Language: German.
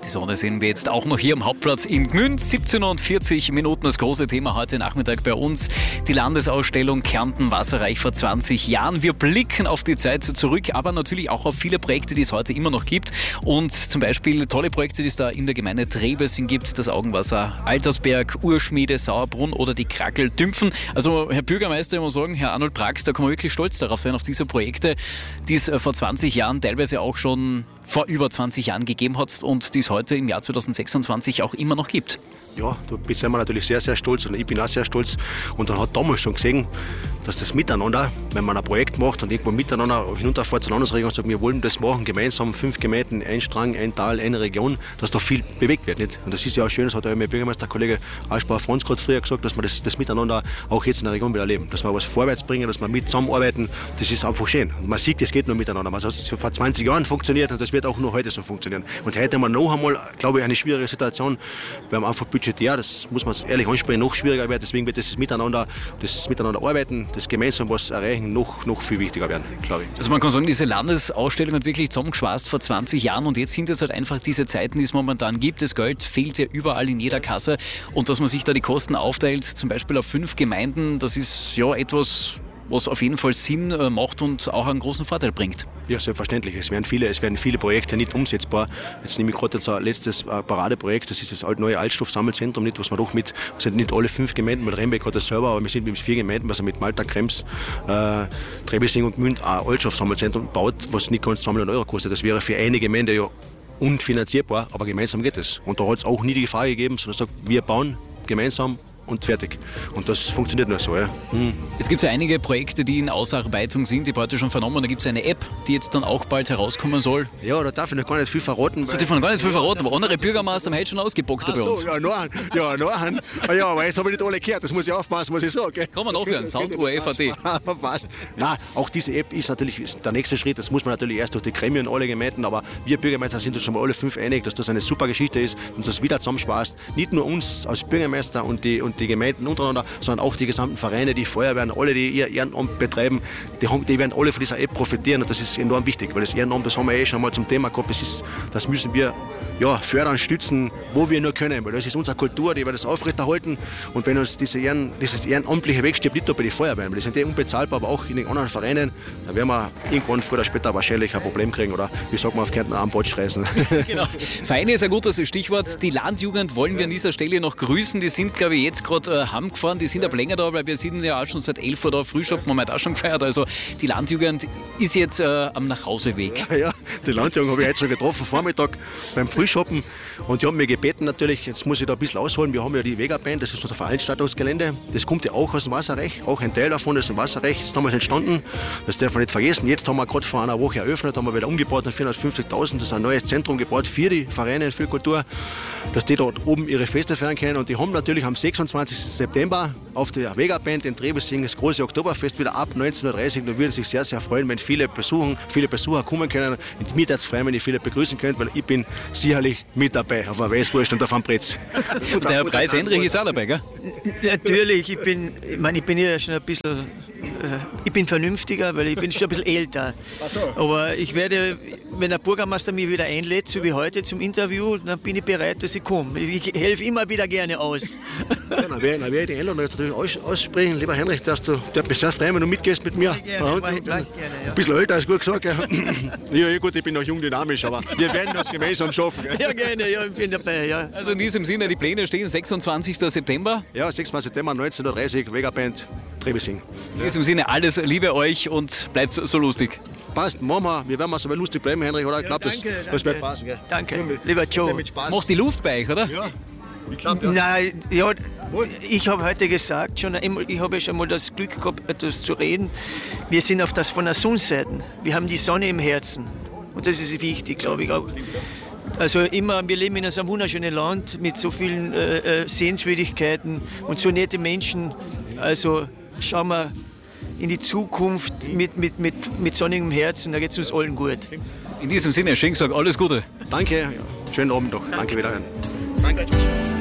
Die Sonne sehen wir jetzt auch noch hier am Hauptplatz in Gmünd. 17:40 Minuten. Das große Thema heute Nachmittag bei uns. Die Landesausstellung Kärnten wasserreich vor 20 Jahren. Wir blicken auf die Zeit zurück, aber natürlich auch auf viele Projekte, die es heute immer noch gibt. Und zum Beispiel tolle Projekte, die es da in der Gemeinde Trebesing gibt. Das Augenwasser Altersberg, Urschmiede, Sauerbrunn oder die Krackel-Dümpfen. Also Herr Bürgermeister, ich muss sagen, Herr Arnold Brax, da kann man wirklich stolz darauf sein, auf diese Projekte, die es vor 20 Jahren, teilweise auch schon vor über 20 Jahren gegeben hat und die es heute im Jahr 2026 auch immer noch gibt. Ja, da sind wir natürlich sehr, sehr stolz und ich bin auch sehr stolz. Und dann hat damals schon gesehen, dass das Miteinander, wenn man ein Projekt macht und irgendwo miteinander hinunterfährt zur Landesregierung und sagt, wir wollen das machen, gemeinsam, 5 Gemeinden, ein Strang, ein Tal, eine Region, dass da viel bewegt wird. Nicht? Und das ist ja auch schön, das hat auch mein Bürgermeisterkollege Aschbauer-Franz gerade früher gesagt, dass wir das Miteinander auch jetzt in der Region wieder erleben. Dass wir was vorwärts bringen, dass wir mit zusammenarbeiten, das ist einfach schön. Und man sieht, das geht nur miteinander. Das hat vor 20 Jahren funktioniert und das wird auch nur heute so funktionieren. Und heute haben wir noch einmal, glaube ich, eine schwierige Situation. Wir haben einfach budgetär, das muss man ehrlich ansprechen, noch schwieriger wird. Deswegen wird das Miteinander arbeiten, das gemeinsam was erreichen, noch viel wichtiger werden, glaube ich. Also man kann sagen, diese Landesausstellung hat wirklich zusammengeschweißt vor 20 Jahren und jetzt sind es halt einfach diese Zeiten, die es momentan gibt. Das Geld fehlt ja überall in jeder Kasse und dass man sich da die Kosten aufteilt, zum Beispiel auf 5 Gemeinden, das ist ja etwas, was auf jeden Fall Sinn macht und auch einen großen Vorteil bringt. Ja, selbstverständlich. Es werden viele Projekte nicht umsetzbar. Jetzt nehme ich gerade unser letztes Paradeprojekt, das ist das neue Altstoffsammelzentrum, nicht, was wir doch mit, sind nicht alle 5 Gemeinden, mit Rembeck hat das selber, aber wir sind mit 4 Gemeinden, also mit Malta, Krems, Trebesing und Gmünd ein Altstoffsammelzentrum baut, was nicht ganz 2 Millionen Euro kostet. Das wäre für eine Gemeinde ja unfinanzierbar, aber gemeinsam geht es. Und da hat es auch nie die Gefahr gegeben, sondern sagt, wir bauen gemeinsam und fertig. Und das funktioniert nur so. Ja. Es gibt ja einige Projekte, die in Ausarbeitung sind. Ich habe heute schon vernommen, da gibt es eine App, die jetzt dann auch bald herauskommen soll. Ja, da darf ich noch gar nicht viel verraten. So, die von gar nicht viel verraten, aber andere Bürgermeister haben heute schon ausgebockt bei uns. Ja, noch einen. Ja, aber jetzt habe ich nicht alle gehört, das muss ich aufpassen, was ich sage. Kann man nachhören, Sound.ORF.at. Passt. Nein, auch diese App ist natürlich der nächste Schritt, das muss man natürlich erst durch die Gremien alle Gemeinden, aber wir Bürgermeister sind uns schon mal alle 5 einig, dass das eine super Geschichte ist und das wieder zusammenspaßt. Nicht nur uns als Bürgermeister und die Gemeinden untereinander, sondern auch die gesamten Vereine, die Feuerwehren, alle, die ihr Ehrenamt betreiben, die werden alle von dieser App profitieren und das ist enorm wichtig, weil das Ehrenamt, das haben wir schon mal zum Thema gehabt, das müssen wir fördern, stützen, wo wir nur können, weil das ist unsere Kultur, die wir das aufrechterhalten und wenn uns dieses Ehrenamtliche wegstirbt, nicht nur bei den Feuerwehren, weil die sind unbezahlbar, aber auch in den anderen Vereinen, dann werden wir irgendwann früher oder später wahrscheinlich ein Problem kriegen oder wie sagt man auf Kärnten, am Bord reißen. Genau. Vereine ist ein gutes Stichwort. Die Landjugend wollen wir an dieser Stelle noch grüßen. Die sind, glaube ich, jetzt gerade heimgefahren. Die sind aber länger da, weil wir sind ja auch schon seit 11 Uhr da. Frühschoppen haben wir heute auch schon gefeiert. Also die Landjugend ist jetzt am Nachhauseweg. Ja, die Landjugend habe ich heute schon getroffen, Vormittag beim Frühschoppen. Und die haben mir gebeten natürlich, jetzt muss ich da ein bisschen ausholen, wir haben ja die Vegaband, das ist unser Veranstaltungsgelände. Das kommt ja auch aus dem Wasserreich, auch ein Teil davon ist im Wasserreich, das ist damals entstanden. Das darf man nicht vergessen. Jetzt haben wir gerade vor einer Woche eröffnet, haben wir wieder umgebaut und 450.000, das ist ein neues Zentrum gebaut für die Vereine, für Kultur, dass die dort oben ihre Feste feiern können. Und die haben natürlich am 26. September auf der Vegaband in Trebesing das große Oktoberfest wieder ab 19.30 Uhr. Da würden sich sehr, sehr freuen, wenn viele Besucher kommen können. Und mir würde es freuen, wenn ich viele begrüßen könnt, weil ich bin sicherlich mit dabei auf einer Weißwurst und auf einem Brez. Und der Herr Preis Hendrich ist auch dabei, gell? Natürlich, ich bin ja schon ein bisschen, ich bin vernünftiger, weil ich bin schon ein bisschen älter. Ach so. Aber ich werde, wenn der Bürgermeister mich wieder einlädt, so wie heute zum Interview, dann bin ich bereit, dass ich komme. Ich helfe immer wieder gerne aus. Ja, dann werde ich die Einladung jetzt natürlich aussprechen. Lieber Heinrich, du mich sehr freuen, wenn du mitgehst mit mir. Gerne, Ein bisschen älter ist gut gesagt. Ja, gut, ich bin noch jung dynamisch, aber wir werden das gemeinsam schaffen. Ja, gerne, ja, ich bin dabei. Ja. Also in diesem Sinne, die Pläne stehen 26. September. Ja, 26. September, 19.30 Uhr, Vegaband, Trebesing. In diesem Sinne, alles Liebe euch und bleibt so lustig. Passt, machen wir. Wir werden mal so lustig bleiben, Heinrich, oder? Ich glaube, das wird passen. Gell? Danke, lieber Joe. Das macht die Luft bei euch, oder? Ja. Ich glaube, ja. Nein, ja, ich habe heute gesagt, ich habe ja schon mal das Glück gehabt, etwas zu reden. Wir sind auf das von der Sonnenseite. Wir haben die Sonne im Herzen. Und das ist wichtig, glaube ich auch. Also wir leben in einem wunderschönen Land mit so vielen Sehenswürdigkeiten und so nette Menschen. Also schauen wir in die Zukunft mit sonnigem Herzen, da geht es uns allen gut. In diesem Sinne, schön gesagt, alles Gute. Danke, schönen Abend noch. Danke wiederhören. Danke.